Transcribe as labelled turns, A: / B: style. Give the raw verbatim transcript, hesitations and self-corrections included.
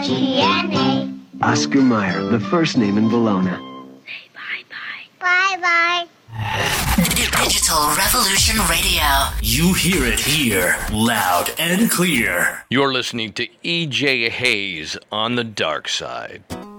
A: T N A.
B: Oscar Mayer, the first name in Bologna.
A: Say bye-bye. Bye-bye.
C: Digital Revolution Radio.
D: You hear it here, loud and clear.
E: You're listening to E J Hayes on the Dark Side.